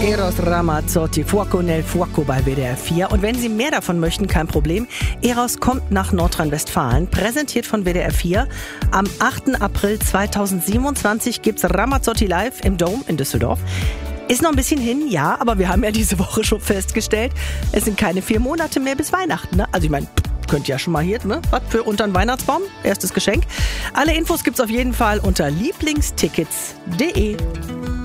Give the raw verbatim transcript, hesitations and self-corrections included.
Eros Ramazzotti, Fuoco nel Fuoco bei W D R vier. Und wenn Sie mehr davon möchten, kein Problem. Eros kommt nach Nordrhein-Westfalen, präsentiert von W D R vier. Am achten April zweitausendsiebenundzwanzig gibt's Ramazzotti live im Dome in Düsseldorf. Ist noch ein bisschen hin, ja, aber wir haben ja diese Woche schon festgestellt, es sind keine vier Monate mehr bis Weihnachten. Ne? Also ich meine, könnt ihr ja schon mal hier, ne? Was für unter den Weihnachtsbaum? Erstes Geschenk. Alle Infos gibt's auf jeden Fall unter lieblingstickets punkt de.